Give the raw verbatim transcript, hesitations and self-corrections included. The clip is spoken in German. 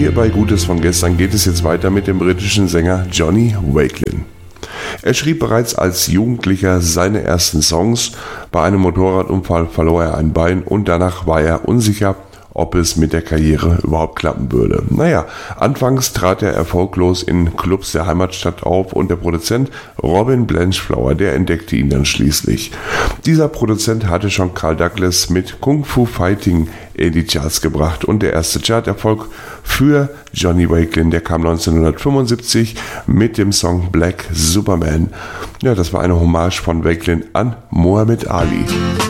Hier bei Gutes von gestern geht es jetzt weiter mit dem britischen Sänger Johnny Wakelin. Er schrieb bereits als Jugendlicher seine ersten Songs. Bei einem Motorradunfall verlor er ein Bein und danach war er unsicher, ob es mit der Karriere überhaupt klappen würde. Naja, anfangs trat er erfolglos in Clubs der Heimatstadt auf und der Produzent Robin Blanchflower, der entdeckte ihn dann schließlich. Dieser Produzent hatte schon Carl Douglas mit Kung Fu Fighting in die Charts gebracht und der erste Charterfolg für Johnny Wakelin, der kam neunzehnhundertfünfundsiebzig mit dem Song Black Superman. Ja, das war eine Hommage von Wakelin an Muhammad Ali.